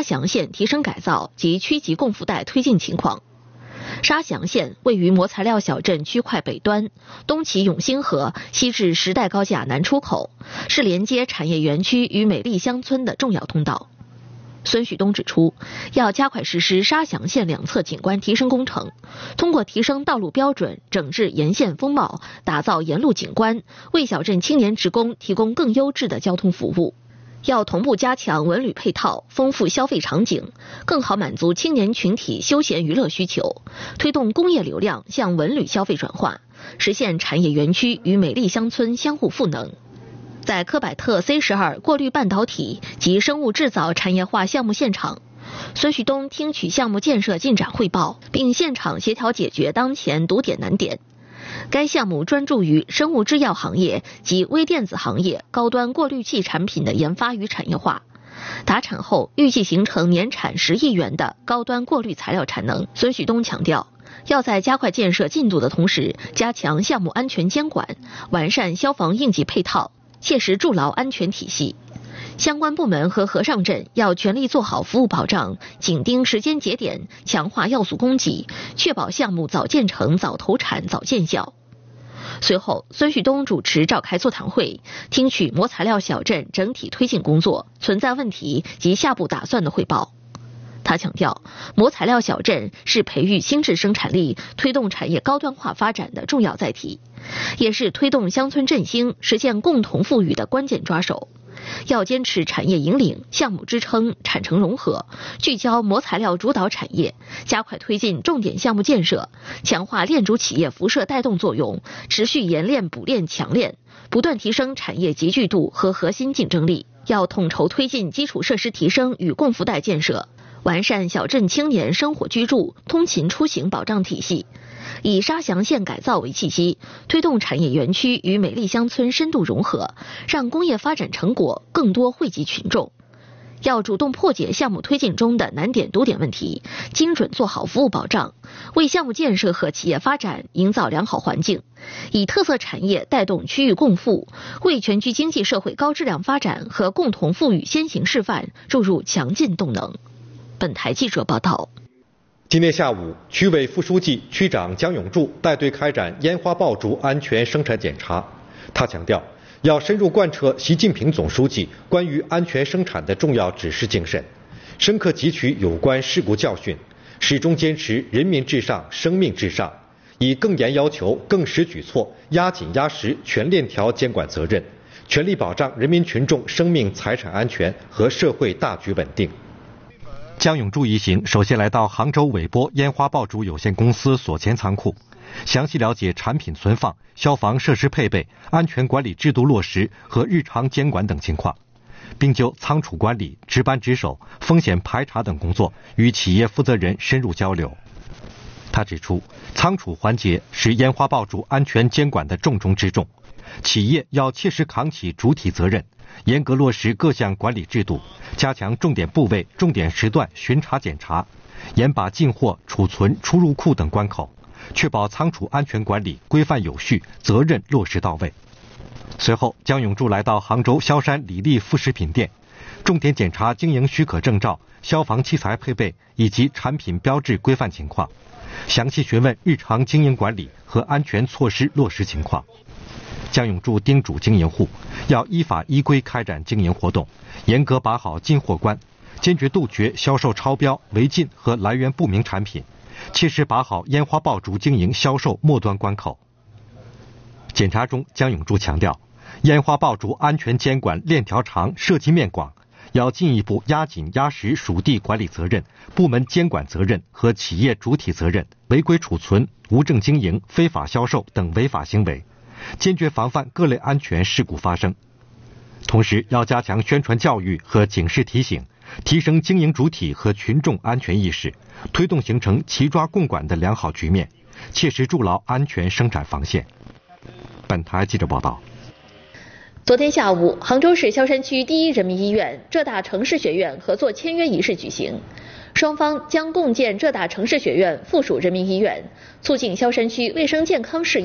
祥线提升改造及区级共付带推进情况。沙祥线位于模材料小镇区块北端，东起永兴河，西至时代高架南出口，是连接产业园区与美丽乡村的重要通道。孙旭东指出，要加快实施沙祥线两侧景观提升工程，通过提升道路标准，整治沿线风貌，打造沿路景观，为小镇青年职工提供更优质的交通服务。要同步加强文旅配套，丰富消费场景，更好满足青年群体休闲娱乐需求，推动工业流量向文旅消费转化，实现产业园区与美丽乡村相互赋能。在科百特 C12 过滤半导体及生物制造产业化项目现场，孙旭东听取项目建设进展汇报，并现场协调解决当前堵点难点。该项目专注于生物制药行业及微电子行业高端过滤器产品的研发与产业化，达产后预计形成年产10亿元的高端过滤材料产能。孙旭东强调，要在加快建设进度的同时，加强项目安全监管，完善消防应急配套，切实筑牢安全体系。相关部门和和尚镇要全力做好服务保障，紧盯时间节点，强化要素供给，确保项目早建成、早投产、早见效。随后，孙旭东主持召开座谈会，听取模材料小镇整体推进工作、存在问题及下步打算的汇报。他强调，模材料小镇是培育新质生产力、推动产业高端化发展的重要载体，也是推动乡村振兴、实现共同富裕的关键抓手。要坚持产业引领、项目支撑、产成融合，聚焦模材料主导产业，加快推进重点项目建设，强化链主企业辐射带动作用，持续研炼补炼强炼，不断提升产业集聚度和核心竞争力。要统筹推进基础设施提升与共付带建设，完善小镇青年生活居住、通勤出行保障体系，以沙祥线改造为契机，推动产业园区与美丽乡村深度融合，让工业发展成果更多惠及群众。要主动破解项目推进中的难点堵点问题，精准做好服务保障，为项目建设和企业发展营造良好环境，以特色产业带动区域共富，为全区经济社会高质量发展和共同富裕先行示范注入强劲动能。本台记者报道。 今天下午，区委副书记、区长姜永柱带队开展烟花爆竹安全生产检查。他强调，要深入贯彻习近平总书记关于安全生产的重要指示精神，深刻汲取有关事故教训，始终坚持人民至上、生命至上，以更严要求、更实举措，压紧压实全链条监管责任，全力保障人民群众生命财产安全和社会大局稳定。姜永柱一行首先来到杭州伟波烟花爆竹有限公司所前仓库，详细了解产品存放、消防设施配备、安全管理制度落实和日常监管等情况，并就仓储管理、值班值守、风险排查等工作与企业负责人深入交流。他指出，仓储环节是烟花爆竹安全监管的重中之重，企业要切实扛起主体责任，严格落实各项管理制度，加强重点部位、重点时段巡查检查，严把进货、储存、出入库等关口，确保仓储安全管理规范有序，责任落实到位。随后，姜永柱来到杭州萧山李丽副食品店，重点检查经营许可证照、消防器材配备以及产品标志规范情况，详细询问日常经营管理和安全措施落实情况。姜永柱叮嘱经营户要依法依规开展经营活动，严格把好进货关，坚决杜绝销售超标、违禁和来源不明产品，切实把好烟花爆竹经营销售末端关口。检查中，姜永柱强调，烟花爆竹安全监管链条长、涉及面广，要进一步压紧压实属地管理责任、部门监管责任和企业主体责任，违规储存、无证经营、非法销售等违法行为，坚决防范各类安全事故发生。同时，要加强宣传教育和警示提醒，提升经营主体和群众安全意识，推动形成齐抓共管的良好局面，切实筑牢安全生产防线。本台记者报道。 昨天下午，杭州市萧山区第一人民医院浙大城市学院合作签约仪式举行，双方将共建浙大城市学院附属人民医院，促进萧山区卫生健康事业